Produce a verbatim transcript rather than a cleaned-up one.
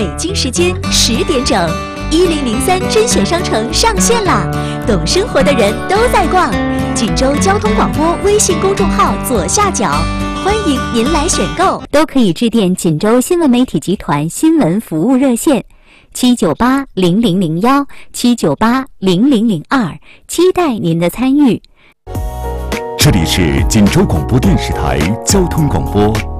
北京时间十点整，一零零三甄选商城上线啦！懂生活的人都在逛。锦州交通广播微信公众号左下角，欢迎您来选购。 都可以致电锦州新闻媒体集团新闻服务热线七九八零零零幺七九八零零零二，期待您的参与。 这里是锦州广播电视台交通广播